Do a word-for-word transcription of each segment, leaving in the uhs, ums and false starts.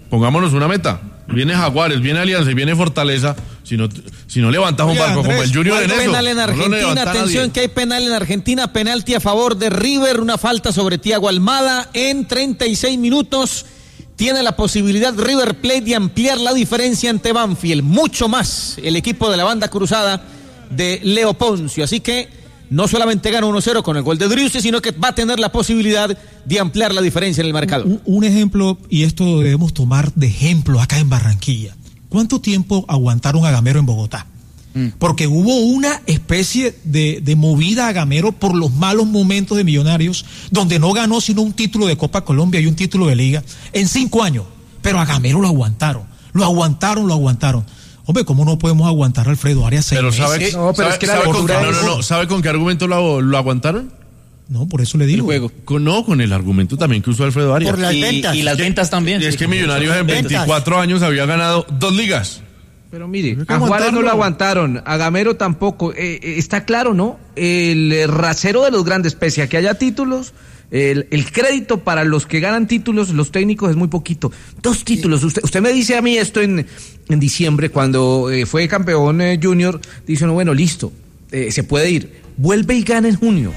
pongámonos una meta. Viene Jaguares, viene Alianza y viene Fortaleza. Si no, si no levantas un barco como el Junior en eso. Penal en Argentina, no atención que hay penal en Argentina, penalti a favor de River, una falta sobre Thiago Almada en treinta y seis minutos. Tiene la posibilidad River Plate de ampliar la diferencia ante Banfield, mucho más el equipo de la banda cruzada de Leo Poncio. Así que no solamente gana uno cero con el gol de Driussi, sino que va a tener la posibilidad de ampliar la diferencia en el marcador. Un, un ejemplo, y esto lo debemos tomar de ejemplo acá en Barranquilla. ¿Cuánto tiempo aguantaron a Gamero en Bogotá? Mm. Porque hubo una especie de, de movida a Gamero por los malos momentos de Millonarios, donde no ganó sino un título de Copa Colombia y un título de Liga en cinco años. Pero a Gamero lo aguantaron, lo aguantaron, lo aguantaron. Hombre, ¿cómo no podemos aguantar a Alfredo Arias seis Pero sabe, meses? no, pero sabe, es que la con, no, no, no, ¿sabe con qué argumento lo, lo aguantaron? No, por eso le digo. El juego. Con, no, con el argumento también que usó Alfredo Arias. Por las y, ventas. Y las ventas también. Y es sí, que Millonarios en veinticuatro ventas. años había ganado dos ligas. Pero mire, a Juárez no lo aguantaron, a Gamero tampoco. Eh, eh, está claro, ¿no? El eh, rasero de los grandes, pese a que haya títulos, el, el crédito para los que ganan títulos, los técnicos, es muy poquito. Dos títulos. Usted, usted me dice a mí esto en, en diciembre, cuando eh, fue campeón eh, junior, dice, no, bueno, listo, eh, se puede ir. Vuelve y gana en junio.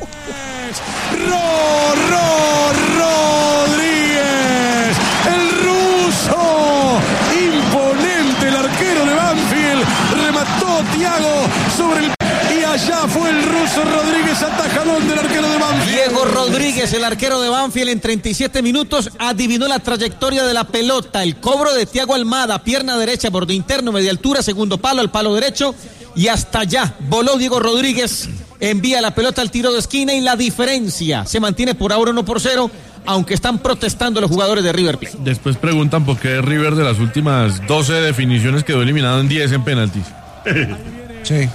¡Ro, ro, Rodríguez! ¡El ruso! ¡Imponente el arquero de Banfield! Remató Thiago sobre el... Y allá fue el ruso Rodríguez, atajadón del arquero de Banfield. Diego Rodríguez, el arquero de Banfield, en treinta y siete minutos adivinó la trayectoria de la pelota. El cobro de Thiago Almada, pierna derecha, borde interno, media altura, segundo palo, al palo derecho. Y hasta allá voló Diego Rodríguez, envía la pelota al tiro de esquina y la diferencia se mantiene por ahora uno por cero, aunque están protestando los jugadores de River Plate. Después preguntan por qué River de las últimas doce definiciones quedó eliminado en diez en penaltis. Sí.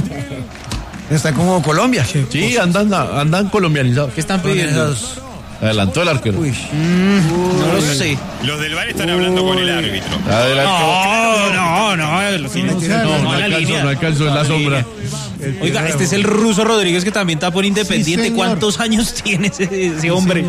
Está como Colombia. Sí, andan, andan colombianizados. ¿Qué están pidiendo? Adelantó el arquero. Uy. Mm, no lo sé. Los del V A R están hablando con el árbitro. No, no, no. No, no, no alcanzó, no alcanzó en la sombra. Oiga, este es el ruso Rodríguez que también está por Independiente. Sí, ¿cuántos años tiene ese, ese hombre?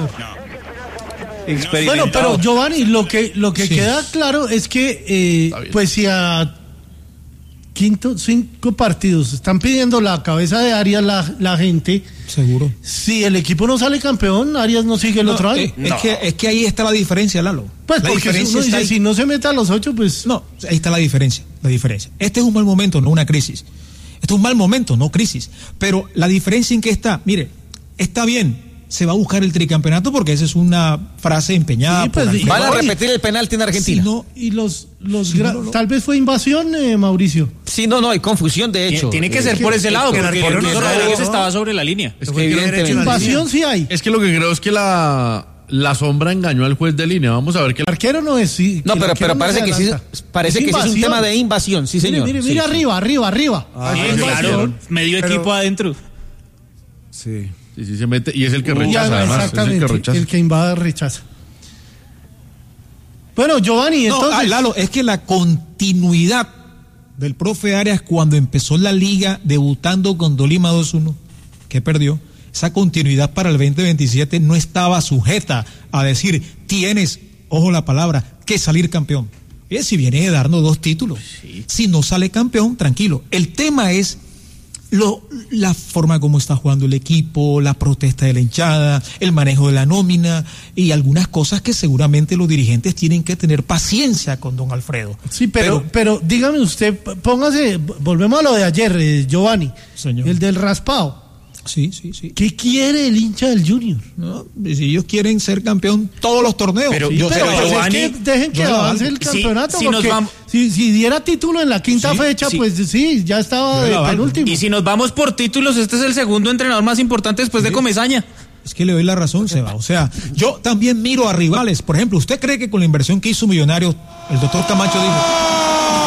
No. Bueno, pero Giovanni, lo que, lo que sí. queda claro es que, eh, pues si a quinto, cinco partidos están pidiendo la cabeza de Arias la, la gente. Seguro. Si el equipo no sale campeón, Arias no sigue el no, otro año. Eh, no. es, que, es que ahí está la diferencia, Lalo. Pues la porque diferencia uno dice, si no se mete a los ocho, pues... No, ahí está la diferencia, la diferencia. Este es un mal momento, no una crisis. Este es un mal momento, no crisis. Pero la diferencia en que está, mire, está bien, se va a buscar el tricampeonato porque esa es una frase empeñada. Sí, pues, por van a repetir el penalti en Argentina. Si no, y los, los si gra- no, no, no. tal vez fue invasión, eh, Mauricio. Sí, no, no, hay confusión de hecho. Tiene que eh, ser que, por ese lado, que porque el ruso Rodríguez estaba sobre la línea. Es que evidentemente invasión sí hay. Es que lo que creo es que la la sombra engañó al juez de línea. Vamos a ver qué el arquero no es. Sí, no, pero, pero parece que sí, parece es que sí es un tema de invasión, sí, señor. Mire, mire, mire sí, arriba, sí. arriba, arriba. Ah, sí, claro, medio pero, equipo adentro. Sí. Sí, sí, se mete y es el que rechaza, ya, además, exactamente, es el que rechaza. El que invade rechaza. Bueno, Giovanni, no, entonces... Ah, Lalo, es que la continuidad del profe Arias cuando empezó la liga debutando con Tolima dos uno, que perdió, esa continuidad para el veinte veintisiete no estaba sujeta a decir, tienes, ojo la palabra, que salir campeón. Y si viene de darnos dos títulos, sí. Si no sale campeón, tranquilo. El tema es Lo, la forma como está jugando el equipo, la protesta de la hinchada, el manejo de la nómina y algunas cosas que seguramente los dirigentes tienen que tener paciencia con don Alfredo. Sí, pero, pero, pero dígame usted, póngase, volvemos a lo de ayer, eh, Giovanni, señor. El del raspado. Sí, sí, sí. ¿Qué quiere el hincha del Junior? No, si ellos quieren ser campeón todos los torneos. Pero, sí, yo, pero, pero pues Giovanni, es que dejen que avance el campeonato. Si, si, porque nos vamos... si, si diera título en la quinta sí, fecha, sí. pues sí, ya estaba de penúltimo. Y si nos vamos por títulos, este es el segundo entrenador más importante después sí. de Comesaña. Es que le doy la razón, Seba. O sea, yo también miro a rivales. Por ejemplo, ¿usted cree que con la inversión que hizo Millonarios, el doctor Camacho dijo...